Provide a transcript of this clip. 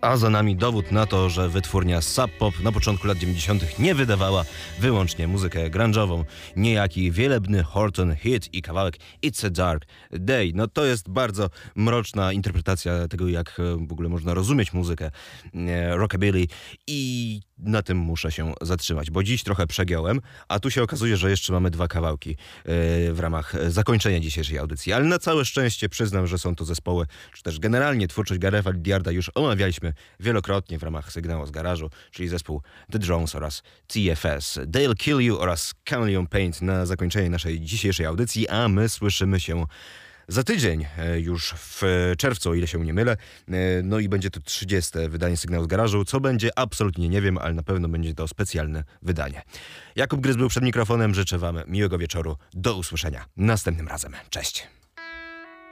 A za nami dowód na to, że wytwórnia Sub Pop na początku lat 90. nie wydawała wyłącznie muzykę grunge'ową. Niejaki wielebny Horton hit i kawałek It's a Dark Day. No to jest bardzo mroczna interpretacja tego, jak w ogóle można rozumieć muzykę rockabilly i na tym muszę się zatrzymać, bo dziś trochę przegiąłem, a tu się okazuje, że jeszcze mamy dwa kawałki w ramach zakończenia dzisiejszej audycji. Ale na całe szczęście przyznam, że są to zespoły, czy też generalnie twórczość Garefa Lidiarda już omawialiśmy wielokrotnie w ramach Sygnału z Garażu, czyli zespół The Drones oraz TFS. They'll Kill You oraz Chameleon Paint na zakończenie naszej dzisiejszej audycji, a my słyszymy się za tydzień, już w czerwcu, o ile się nie mylę. No i będzie to 30. wydanie Sygnału z Garażu. Co będzie? Absolutnie nie wiem, ale na pewno będzie to specjalne wydanie. Jakub Gryz był przed mikrofonem. Życzę wam miłego wieczoru. Do usłyszenia następnym razem. Cześć.